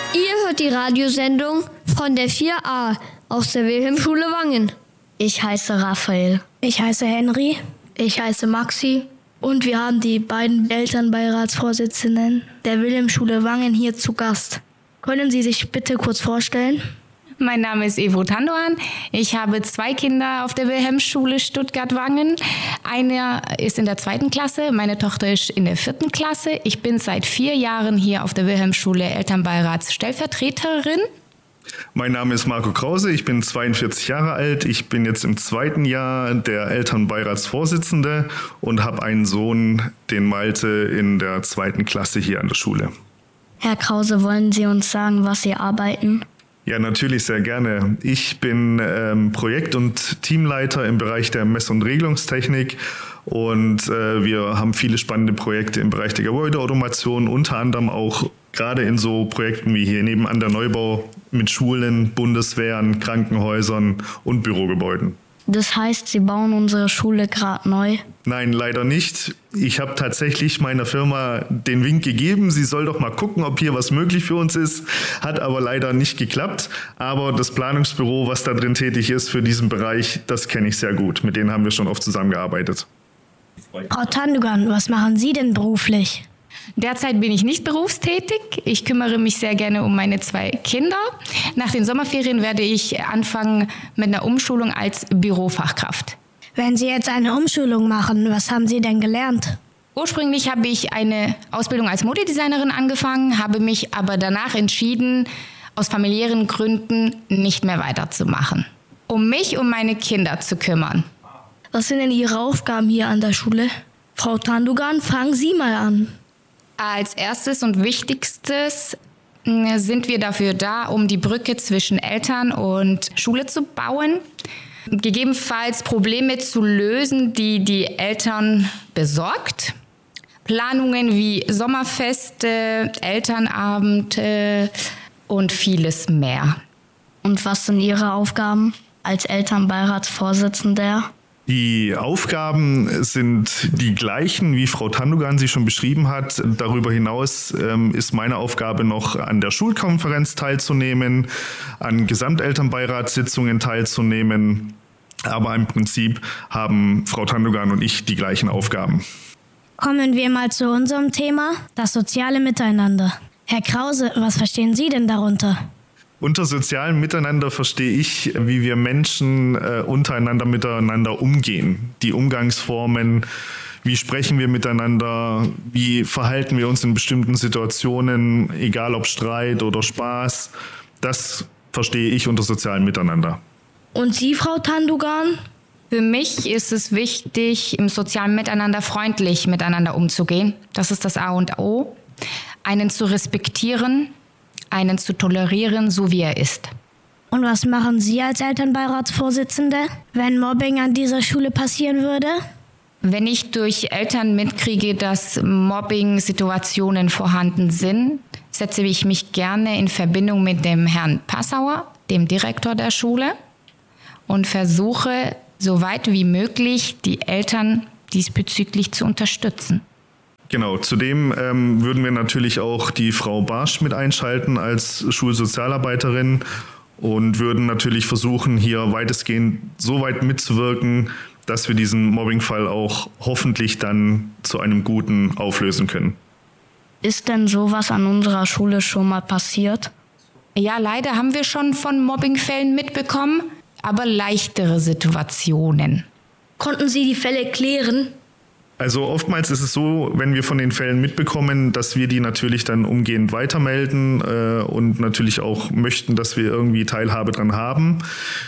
Ihr hört die Radiosendung von der 4a aus der Wilhelmschule Wangen. Ich heiße Raphael. Ich heiße Henry. Ich heiße Maxi. Und wir haben die beiden Elternbeiratsvorsitzenden der Wilhelmschule Wangen hier zu Gast. Können Sie sich bitte kurz vorstellen? Mein Name ist Evo Tandoan. Ich habe 2 Kinder auf der Wilhelmschule Stuttgart-Wangen. Einer ist in der 2. Klasse, meine Tochter ist in der 4. Klasse. Ich bin seit 4 Jahren hier auf der Wilhelmschule Elternbeiratsstellvertreterin. Mein Name ist Marco Krause, ich bin 42 Jahre alt. Ich bin jetzt im 2. Jahr der Elternbeiratsvorsitzende und habe einen Sohn, den Malte, in der 2. Klasse hier an der Schule. Herr Krause, wollen Sie uns sagen, was Sie arbeiten? Ja, natürlich, sehr gerne. Ich bin Projekt- und Teamleiter im Bereich der Mess- und Regelungstechnik und wir haben viele spannende Projekte im Bereich der Gebäudeautomation, unter anderem auch gerade in so Projekten wie hier nebenan der Neubau mit Schulen, Bundeswehren, Krankenhäusern und Bürogebäuden. Das heißt, Sie bauen unsere Schule gerade neu? Nein, leider nicht. Ich habe tatsächlich meiner Firma den Wink gegeben, sie soll doch mal gucken, ob hier was möglich für uns ist. Hat aber leider nicht geklappt. Aber das Planungsbüro, was da drin tätig ist für diesen Bereich, das kenne ich sehr gut. Mit denen haben wir schon oft zusammengearbeitet. Frau Tandogan, was machen Sie denn beruflich? Derzeit bin ich nicht berufstätig. Ich kümmere mich sehr gerne um meine 2 Kinder. Nach den Sommerferien werde ich anfangen mit einer Umschulung als Bürofachkraft. Wenn Sie jetzt eine Umschulung machen, was haben Sie denn gelernt? Ursprünglich habe ich eine Ausbildung als Modedesignerin angefangen, habe mich aber danach entschieden, aus familiären Gründen nicht mehr weiterzumachen, um mich um meine Kinder zu kümmern. Was sind denn Ihre Aufgaben hier an der Schule? Frau Tandogan, fangen Sie mal an. Als erstes und wichtigstes sind wir dafür da, um die Brücke zwischen Eltern und Schule zu bauen, gegebenenfalls Probleme zu lösen, die die Eltern besorgt. Planungen wie Sommerfeste, Elternabende und vieles mehr. Und was sind Ihre Aufgaben als Elternbeiratsvorsitzender? Die Aufgaben sind die gleichen, wie Frau Tandogan sie schon beschrieben hat. Darüber hinaus ist meine Aufgabe noch, an der Schulkonferenz teilzunehmen, an Gesamtelternbeiratssitzungen teilzunehmen. Aber im Prinzip haben Frau Tandogan und ich die gleichen Aufgaben. Kommen wir mal zu unserem Thema, das soziale Miteinander. Herr Krause, was verstehen Sie denn darunter? Unter sozialem Miteinander verstehe ich, wie wir Menschen untereinander miteinander umgehen. Die Umgangsformen, wie sprechen wir miteinander, wie verhalten wir uns in bestimmten Situationen, egal ob Streit oder Spaß. Das verstehe ich unter sozialem Miteinander. Und Sie, Frau Tandogan? Für mich ist es wichtig, im sozialen Miteinander freundlich miteinander umzugehen. Das ist das A und O. Einen zu respektieren, einen zu tolerieren, so wie er ist. Und was machen Sie als Elternbeiratsvorsitzende, wenn Mobbing an dieser Schule passieren würde? Wenn ich durch Eltern mitkriege, dass Mobbing-Situationen vorhanden sind, setze ich mich gerne in Verbindung mit dem Herrn Passauer, dem Direktor der Schule, und versuche, so weit wie möglich, die Eltern diesbezüglich zu unterstützen. Genau, zudem würden wir natürlich auch die Frau Barsch mit einschalten als Schulsozialarbeiterin und würden natürlich versuchen, hier weitestgehend so weit mitzuwirken, dass wir diesen Mobbingfall auch hoffentlich dann zu einem Guten auflösen können. Ist denn sowas an unserer Schule schon mal passiert? Ja, leider haben wir schon von Mobbingfällen mitbekommen, aber leichtere Situationen. Konnten Sie die Fälle klären? Also oftmals ist es so, wenn wir von den Fällen mitbekommen, dass wir die natürlich dann umgehend weitermelden und natürlich auch möchten, dass wir irgendwie Teilhabe dran haben.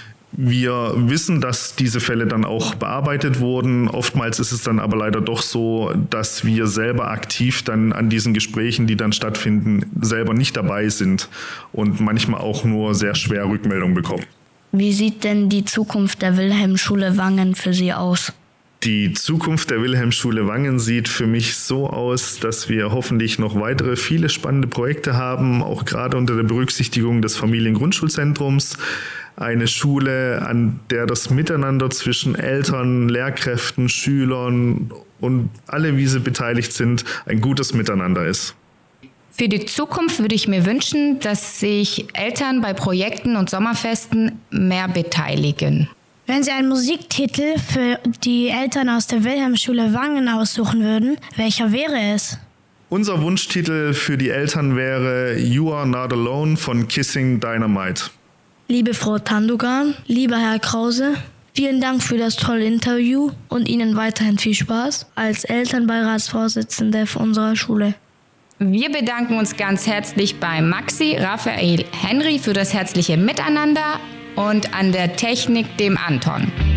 Wir wissen, dass diese Fälle dann auch bearbeitet wurden. Oftmals ist es dann aber leider doch so, dass wir selber aktiv dann an diesen Gesprächen, die dann stattfinden, selber nicht dabei sind und manchmal auch nur sehr schwer Rückmeldung bekommen. Wie sieht denn die Zukunft der Wilhelmschule Wangen für Sie aus? Die Zukunft der Wilhelmschule Wangen sieht für mich so aus, dass wir hoffentlich noch weitere viele spannende Projekte haben, auch gerade unter der Berücksichtigung des Familiengrundschulzentrums. Eine Schule, an der das Miteinander zwischen Eltern, Lehrkräften, Schülern und alle, wie sie beteiligt sind, ein gutes Miteinander ist. Für die Zukunft würde ich mir wünschen, dass sich Eltern bei Projekten und Sommerfesten mehr beteiligen. Wenn Sie einen Musiktitel für die Eltern aus der Wilhelmsschule Wangen aussuchen würden, welcher wäre es? Unser Wunschtitel für die Eltern wäre You Are Not Alone von Kissing Dynamite. Liebe Frau Tandogan, lieber Herr Krause, vielen Dank für das tolle Interview und Ihnen weiterhin viel Spaß als Elternbeiratsvorsitzende unserer Schule. Wir bedanken uns ganz herzlich bei Maxi, Raphael, Henry für das herzliche Miteinander und an der Technik dem Anton.